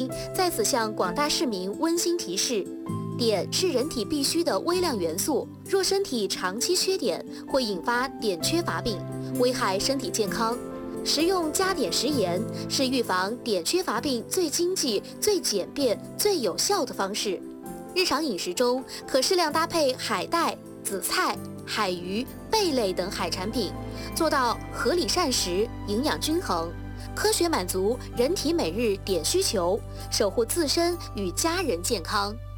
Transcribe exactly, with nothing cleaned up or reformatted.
在此向广大市民温馨提示：碘是人体必需的微量元素，若身体长期缺碘，会引发碘缺乏病，危害身体健康。食用加碘食盐是预防碘缺乏病最经济、最简便、最有效的方式。日常饮食中可适量搭配海带、紫菜、海鱼、贝类等海产品，做到合理膳食、营养均衡，科学满足人体每日碘需求，守护自身与家人健康。